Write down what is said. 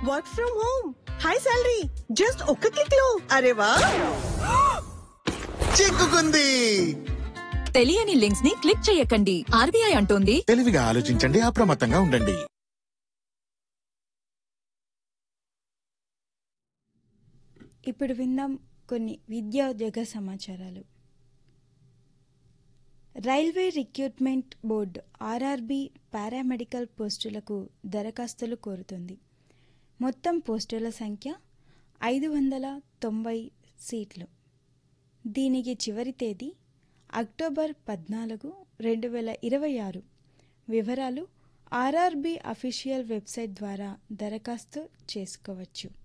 Work from home, high salary, just ఒక్క click లో. అరే వా, చిక్కుకుంది. తెలియని లింక్స్ ని క్లిక్ చేయకండి. ఆర్బీఐ అంటోంది, తెలివిగా ఆలోచించండి, అప్రమత్తంగా ఉండండి. ఇప్పుడు విందాం కొన్ని విద్యోద్యోగ సమాచారాలు. Railway recruitment board RRB paramedical పోస్టులకు దరఖాస్తులు కోరుతుంది. మొత్తం పోస్టుల సంఖ్య 590 సీట్లు. దీనికి చివరి తేదీ అక్టోబర్ 14, 2026. వివరాలు ఆర్ఆర్బీ అఫీషియల్ వెబ్సైట్ ద్వారా దరఖాస్తు చేసుకోవచ్చు.